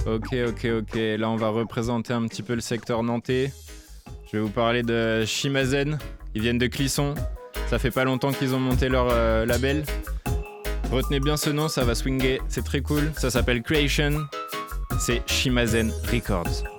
Ok. Là, on va représenter un petit peu le secteur nantais. Je vais vous parler de Shimazen. Ils viennent de Clisson. Ça fait pas longtemps qu'ils ont monté leur label. Retenez bien ce nom, ça va swinger. C'est très cool. Ça s'appelle Creation. C'est Shimazen Records.